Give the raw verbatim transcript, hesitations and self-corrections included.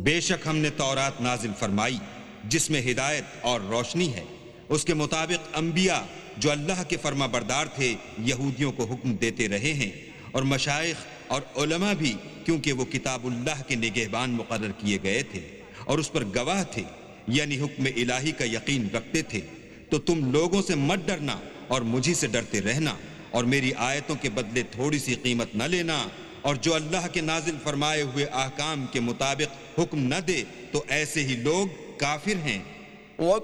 बेशक हमने तौरात नाजिल फरमाई जिसमें हिदायत और रोशनी है। उसके मुताबिक अंबिया जो अल्लाह के फर्मा बरदार थे यहूदियों को हुक्म देते रहे हैं, और मशाइख और उलमा भी, क्योंकि वो किताबुल्लाह के निगहबान मुकर्रर किए गए थे और उस पर गवाह थे, यानी हुक्म इलाही का यकीन रखते थे। तो तुम लोगों से मत डरना और मुझी से डरते रहना, और मेरी आयतों के बदले थोड़ी सी कीमत न लेना, और जो अल्लाह के नाजिल फरमाए हुए ahkam के मुताबिक हुक्म न दे तो ऐसे ही लोग काफिर हैं।